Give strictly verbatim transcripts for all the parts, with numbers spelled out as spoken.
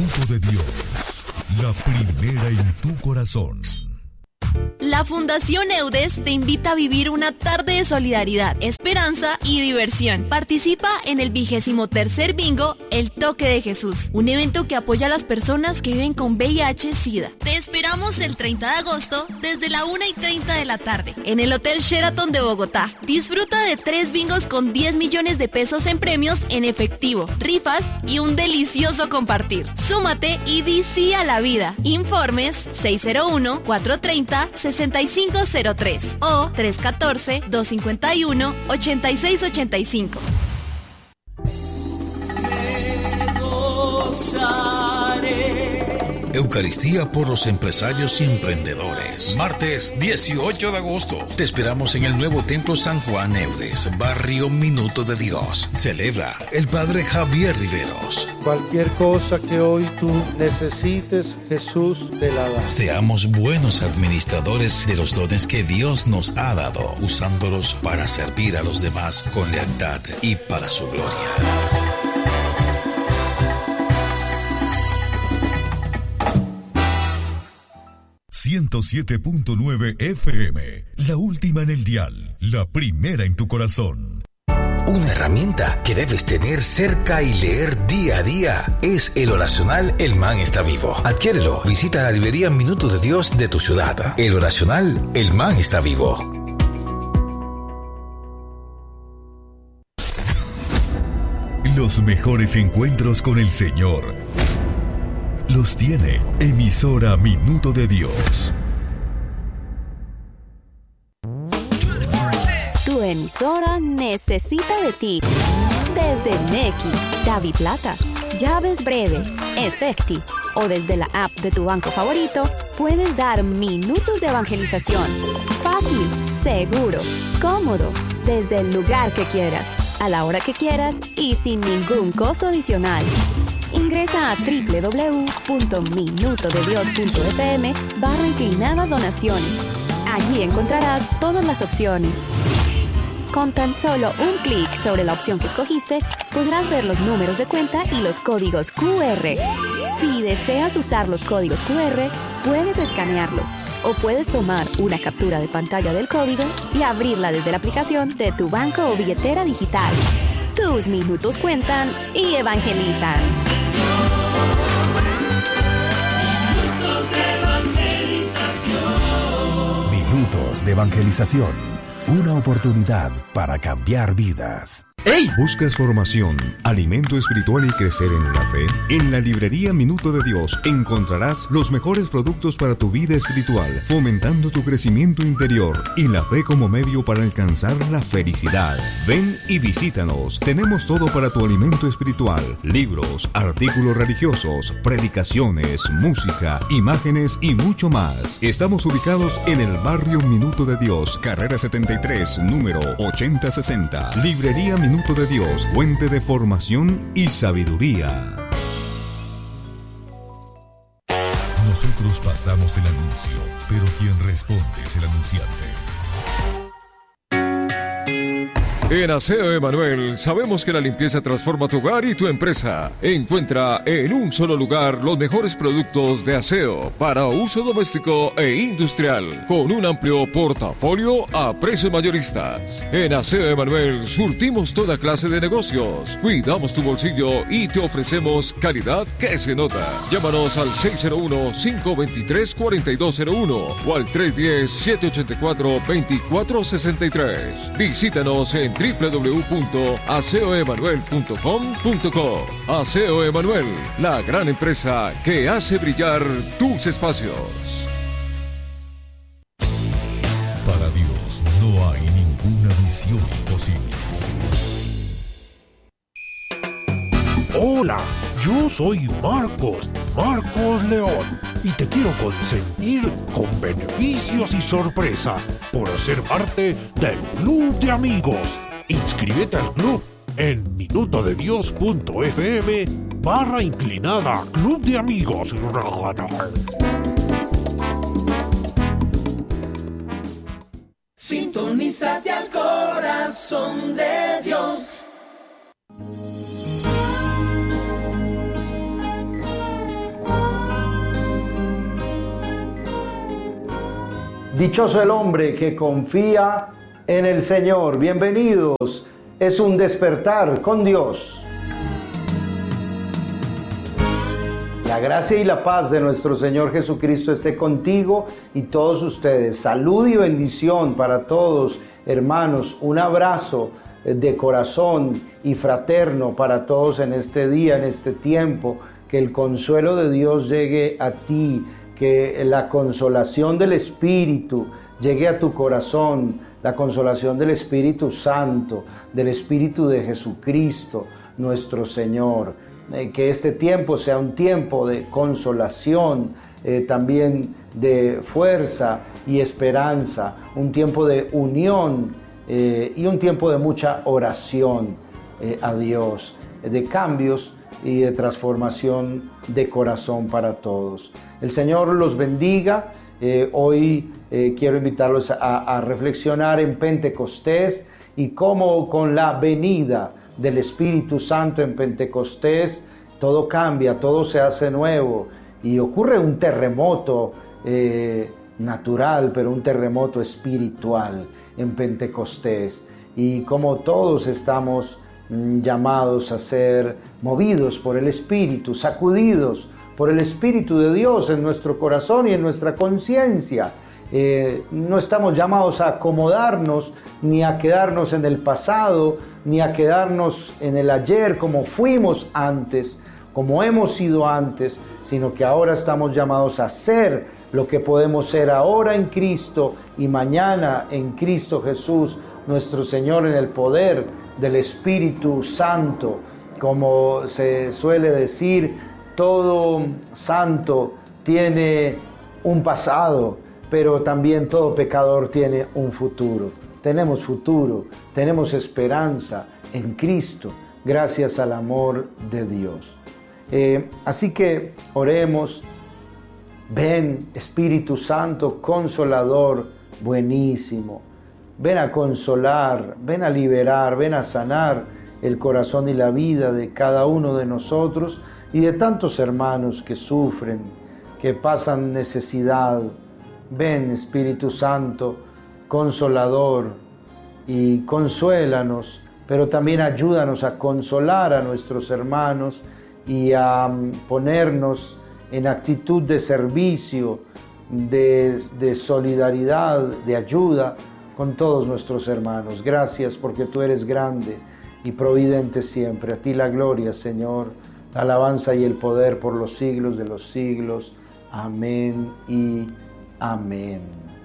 Minuto de Dios, la primera en tu corazón. La Fundación Eudes te invita a vivir una tarde de solidaridad, esperanza y diversión. Participa en el vigésimo tercer bingo El Toque de Jesús, un evento que apoya a las personas que viven con V I H SIDA. Te esperamos el treinta de agosto desde la una y treinta de la tarde en el Hotel Sheraton de Bogotá. Disfruta de tres bingos con diez millones de pesos en premios en efectivo, rifas y un delicioso compartir. Súmate y di sí a la vida. Informes seis cero uno, cuatro tres cero, seis cinco cero tres o tres uno cuatro, dos cinco uno, ocho seis ocho cinco. Eucaristía por los empresarios y emprendedores. Martes dieciocho de agosto. Te esperamos en el nuevo Templo San Juan Eudes, barrio Minuto de Dios. Celebra el Padre Javier Riveros. Cualquier cosa que hoy tú necesites, Jesús te la da. Seamos buenos administradores de los dones que Dios nos ha dado, usándolos para servir a los demás con lealtad y para su gloria. ciento siete punto nueve F M, la última en el dial, la primera en tu corazón. Una herramienta que debes tener cerca y leer día a día es el oracional El Man está vivo. Adquiérelo. Visita la librería Minuto de Dios de tu ciudad. El oracional El Man está vivo. Los mejores encuentros con el Señor los tiene emisora Minuto de Dios. Tu emisora necesita de ti. Desde Nequi, DaviPlata, Llaves Breve, Efecti o desde la app de tu banco favorito, puedes dar minutos de evangelización. Fácil, seguro, cómodo, desde el lugar que quieras, a la hora que quieras y sin ningún costo adicional. Ingresa a doble u doble u doble u punto minuto de dios punto f m barra inclinada donaciones. Allí encontrarás todas las opciones. Con tan solo un clic sobre la opción que escogiste, podrás ver los números de cuenta y los códigos Q R. Si deseas usar los códigos Q R, puedes escanearlos o puedes tomar una captura de pantalla del código y abrirla desde la aplicación de tu banco o billetera digital. Tus minutos cuentan y evangelizan. Minutos de evangelización. Una oportunidad para cambiar vidas. ¡Ey! ¿Buscas formación, alimento espiritual y crecer en la fe? En la librería Minuto de Dios encontrarás los mejores productos para tu vida espiritual, fomentando tu crecimiento interior y la fe como medio para alcanzar la felicidad. Ven y visítanos. Tenemos todo para tu alimento espiritual: libros, artículos religiosos, predicaciones, música, imágenes y mucho más. Estamos ubicados en el barrio Minuto de Dios, carrera setenta y tres, número ochenta sesenta. Librería Minuto Minuto de Dios, fuente de formación y sabiduría. Nosotros pasamos el anuncio, pero quien responde es el anunciante. En Aseo Emanuel sabemos que la limpieza transforma tu hogar y tu empresa. Encuentra en un solo lugar los mejores productos de aseo para uso doméstico e industrial, con un amplio portafolio a precios mayoristas. En Aseo Emanuel surtimos toda clase de negocios, cuidamos tu bolsillo y te ofrecemos calidad que se nota. Llámanos al seis cero uno, cinco dos tres, cuatro dos cero uno o al tres uno cero, siete ocho cuatro, dos cuatro seis tres. Visítanos en doble u doble u doble u punto aseo emanuel punto com punto co. Aseo Emanuel, la gran empresa que hace brillar tus espacios. Para Dios no hay ninguna misión imposible. Hola, yo soy Marcos, Marcos León, y te quiero consentir con beneficios y sorpresas por ser parte del Club de Amigos. Inscríbete al club en minutodedios.fm barra inclinada Club de Amigos. Sintonízate al corazón de Dios. Dichoso el hombre que confía en el Señor. Bienvenidos. Es un despertar con Dios. La gracia y la paz de nuestro Señor Jesucristo esté contigo y todos ustedes. Salud y bendición para todos, hermanos. Un abrazo de corazón y fraterno para todos en este día, en este tiempo. Que el consuelo de Dios llegue a ti, que la consolación del Espíritu llegue a tu corazón, la consolación del Espíritu Santo, del Espíritu de Jesucristo, nuestro Señor. Eh, que este tiempo sea un tiempo de consolación, eh, también de fuerza y esperanza, un tiempo de unión eh, y un tiempo de mucha oración eh, a Dios, de cambios y de transformación de corazón para todos. El Señor los bendiga. Eh, hoy eh, quiero invitarlos a, a reflexionar en Pentecostés y cómo con la venida del Espíritu Santo en Pentecostés todo cambia, todo se hace nuevo y ocurre un terremoto eh, natural, pero un terremoto espiritual en Pentecostés, y como todos estamos mm, llamados a ser movidos por el Espíritu, sacudidos por el Espíritu de Dios en nuestro corazón y en nuestra conciencia. Eh, no estamos llamados a acomodarnos, ni a quedarnos en el pasado, ni a quedarnos en el ayer como fuimos antes, como hemos sido antes, sino que ahora estamos llamados a ser lo que podemos ser ahora en Cristo y mañana en Cristo Jesús, nuestro Señor, en el poder del Espíritu Santo. Como se suele decir, todo santo tiene un pasado, pero también todo pecador tiene un futuro. Tenemos futuro, tenemos esperanza en Cristo, gracias al amor de Dios. Eh, así que oremos. Ven, Espíritu Santo, consolador, buenísimo. Ven a consolar, ven a liberar, ven a sanar el corazón y la vida de cada uno de nosotros y de tantos hermanos que sufren, que pasan necesidad. Ven, Espíritu Santo, consolador, y consuélanos, pero también ayúdanos a consolar a nuestros hermanos y a ponernos en actitud de servicio, de, de solidaridad, de ayuda con todos nuestros hermanos. Gracias porque tú eres grande y providente siempre. A ti la gloria, Señor, la alabanza y el poder por los siglos de los siglos. Amén y amén.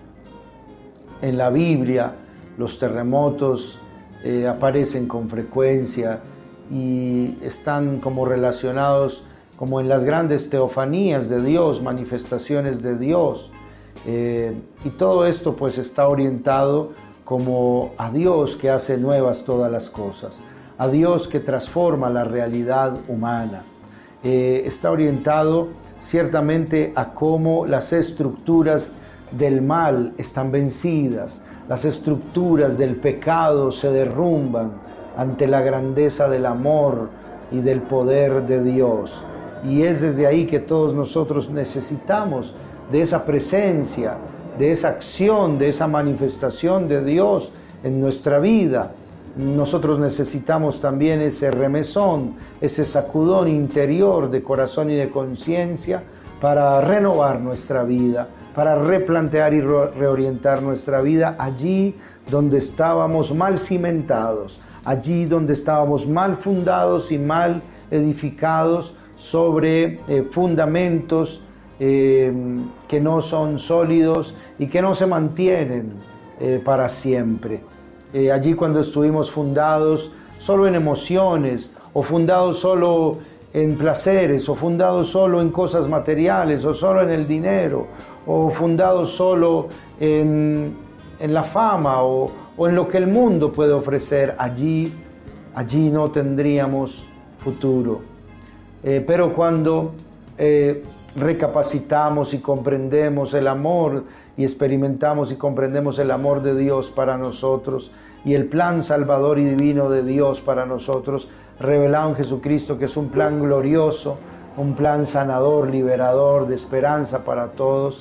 En la Biblia los terremotos eh, aparecen con frecuencia y están como relacionados como en las grandes teofanías de Dios, manifestaciones de Dios. Eh, y todo esto pues está orientado como a Dios que hace nuevas todas las cosas, a Dios que transforma la realidad humana. Eh, está orientado ciertamente a cómo las estructuras del mal están vencidas, las estructuras del pecado se derrumban ante la grandeza del amor y del poder de Dios. Y es desde ahí que todos nosotros necesitamos de esa presencia, de esa acción, de esa manifestación de Dios en nuestra vida. Nosotros necesitamos también ese remesón, ese sacudón interior de corazón y de conciencia para renovar nuestra vida, para replantear y reorientar nuestra vida allí donde estábamos mal cimentados, allí donde estábamos mal fundados y mal edificados sobre eh, fundamentos eh, que no son sólidos y que no se mantienen eh, para siempre. Eh, allí cuando estuvimos fundados solo en emociones, o fundados solo en placeres, o fundados solo en cosas materiales, o solo en el dinero, o fundados solo en, en la fama, o, o en lo que el mundo puede ofrecer, allí, allí no tendríamos futuro. Eh, pero cuando eh, recapacitamos y comprendemos el amor y experimentamos y comprendemos el amor de Dios para nosotros y el plan salvador y divino de Dios para nosotros, revelado en Jesucristo, que es un plan glorioso, un plan sanador, liberador, de esperanza para todos,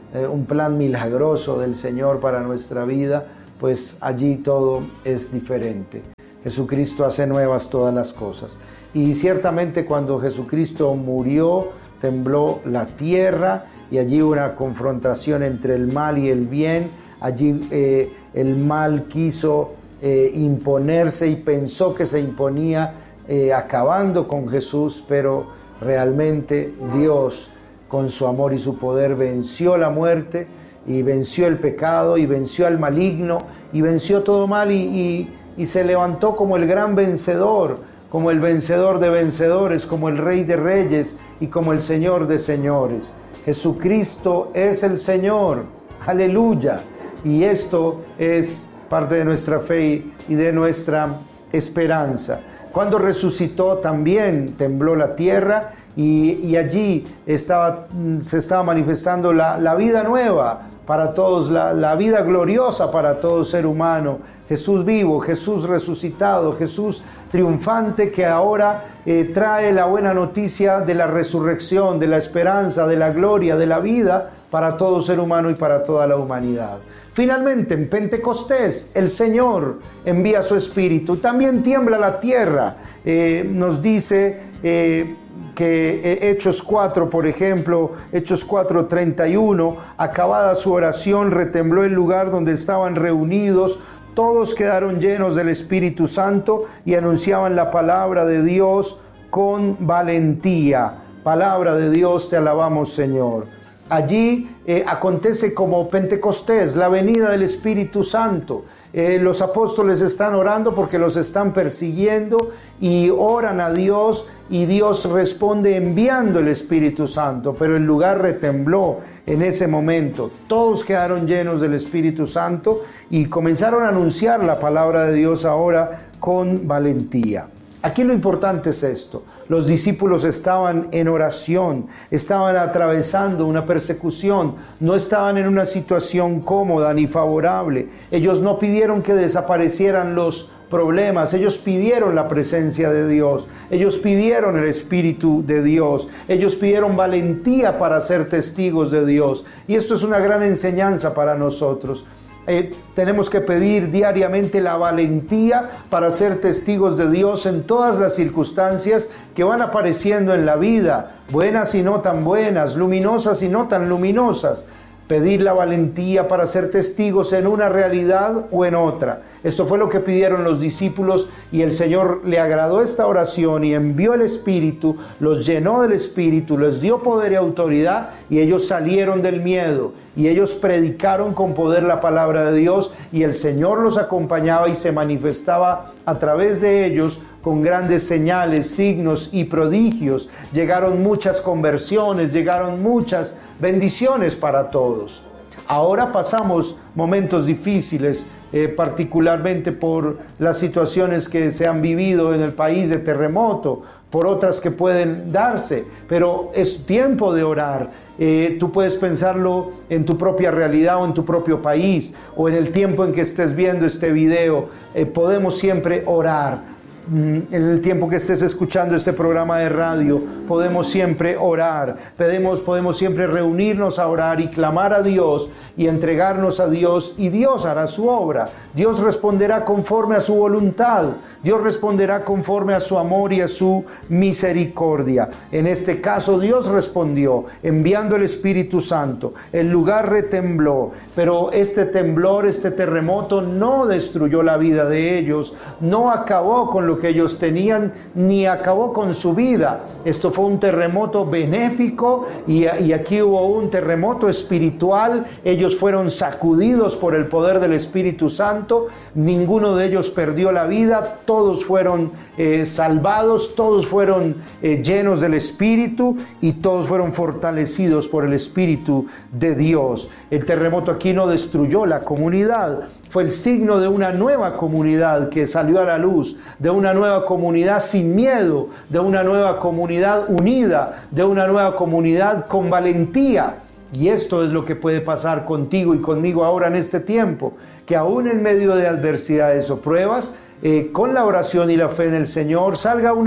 eh, un plan milagroso del Señor para nuestra vida, pues allí todo es diferente. Jesucristo hace nuevas todas las cosas. Y ciertamente cuando Jesucristo murió, tembló la tierra y allí hubo una confrontación entre el mal y el bien. Allí eh, el mal quiso eh, imponerse y pensó que se imponía eh, acabando con Jesús, pero realmente Dios, con su amor y su poder, venció la muerte y venció el pecado y venció al maligno y venció todo mal y, y, y se levantó como el gran vencedor, como el vencedor de vencedores, como el Rey de reyes y como el Señor de señores. Jesucristo es el Señor, aleluya. Y esto es parte de nuestra fe y de nuestra esperanza. Cuando resucitó también tembló la tierra y, y allí estaba, se estaba manifestando la, la vida nueva para todos, la, la vida gloriosa para todo ser humano. Jesús vivo, Jesús resucitado, Jesús triunfante que ahora eh, trae la buena noticia de la resurrección, de la esperanza, de la gloria, de la vida para todo ser humano y para toda la humanidad. Finalmente, en Pentecostés, el Señor envía su Espíritu. También tiembla la tierra. Eh, nos dice eh, que eh, Hechos cuatro, por ejemplo, Hechos cuatro, treinta y uno, acabada su oración, retembló el lugar donde estaban reunidos. Todos quedaron llenos del Espíritu Santo y anunciaban la palabra de Dios con valentía. Palabra de Dios, te alabamos, Señor. Allí eh, acontece como Pentecostés, la venida del Espíritu Santo. Eh, los apóstoles están orando porque los están persiguiendo y oran a Dios y Dios responde enviando el Espíritu Santo, pero el lugar retembló en ese momento. Todos quedaron llenos del Espíritu Santo y comenzaron a anunciar la palabra de Dios ahora con valentía. Aquí lo importante es esto: los discípulos estaban en oración, estaban atravesando una persecución, no estaban en una situación cómoda ni favorable. Ellos no pidieron que desaparecieran los problemas, ellos pidieron la presencia de Dios, ellos pidieron el Espíritu de Dios, ellos pidieron valentía para ser testigos de Dios. Y esto es una gran enseñanza para nosotros. Eh, tenemos que pedir diariamente la valentía para ser testigos de Dios en todas las circunstancias que van apareciendo en la vida, buenas y no tan buenas, luminosas y no tan luminosas. Pedir la valentía para ser testigos en una realidad o en otra. Esto fue lo que pidieron los discípulos y el Señor le agradó esta oración y envió el Espíritu, los llenó del Espíritu, les dio poder y autoridad y ellos salieron del miedo y ellos predicaron con poder la palabra de Dios y el Señor los acompañaba y se manifestaba a través de ellos con grandes señales, signos y prodigios. Llegaron muchas conversiones, llegaron muchas bendiciones para todos. Ahora pasamos momentos difíciles, eh, particularmente por las situaciones que se han vivido en el país de terremoto, por otras que pueden darse, pero es tiempo de orar. Eh, tú puedes pensarlo en tu propia realidad o en tu propio país, o en el tiempo en que estés viendo este video. Eh, podemos siempre orar. En el tiempo que estés escuchando este programa de radio, podemos siempre orar, podemos, podemos siempre reunirnos a orar y clamar a Dios y entregarnos a Dios, y Dios hará su obra. Dios responderá conforme a su voluntad, Dios responderá conforme a su amor y a su misericordia. En este caso Dios respondió enviando el Espíritu Santo. El lugar retembló, pero este temblor, este terremoto no destruyó la vida de ellos, no acabó con lo que ellos tenían, ni acabó con su vida. Esto fue un terremoto benéfico y, y aquí hubo un terremoto espiritual. Ellos fueron sacudidos por el poder del Espíritu Santo, ninguno de ellos perdió la vida, todos fueron eh, salvados, todos fueron eh, llenos del Espíritu y todos fueron fortalecidos por el Espíritu de Dios. El terremoto aquí no destruyó la comunidad, fue el signo de una nueva comunidad que salió a la luz, de una nueva comunidad sin miedo, de una nueva comunidad unida, de una nueva comunidad con valentía. Y esto es lo que puede pasar contigo y conmigo ahora en este tiempo, que aún en medio de adversidades o pruebas, eh, con la oración y la fe en el Señor, salga una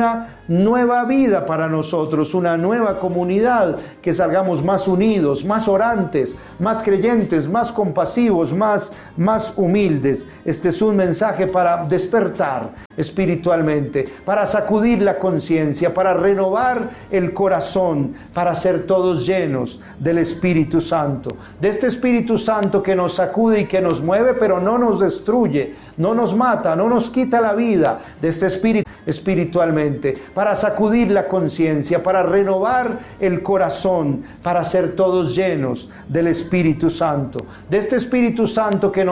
nueva vida para nosotros, una nueva comunidad, que salgamos más unidos, más orantes, más creyentes, más compasivos, más, más humildes. Este es un mensaje para despertar espiritualmente, para sacudir la conciencia, para renovar el corazón, para ser todos llenos del Espíritu Santo, de este Espíritu Santo que nos sacude y que nos mueve, pero no nos destruye, no nos mata, no nos quita la vida, de este Espíritu espiritualmente, para sacudir la conciencia, para renovar el corazón, para ser todos llenos del Espíritu Santo, de este Espíritu Santo que nos